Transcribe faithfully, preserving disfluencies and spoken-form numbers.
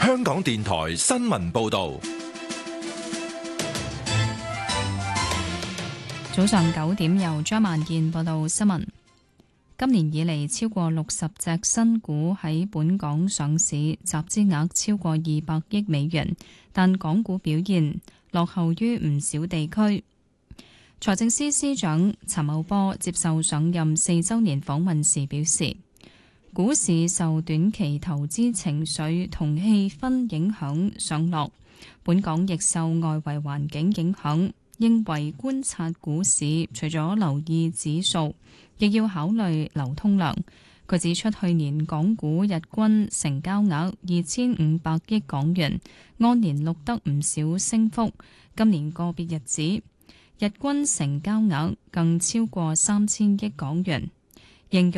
香港電台新聞報道。 早上九點，由張萬健報道新聞。今年以嚟，超過六十隻新股喺本港上市，集資額超過二百億美元，但港股表現落後於唔少地區。財政司司長陳茂波接受上任四周年訪問時表示，股市受短期投資情緒同氣氛影響上落，本港亦受外圍環境影響，認為觀察股市除咗留意指數，亦要考慮流通量。佢指出，去年港股日均成交額二千五百億港元，按年錄得唔少升幅。今年個別日子，日均成交額更超過三千億港元。形容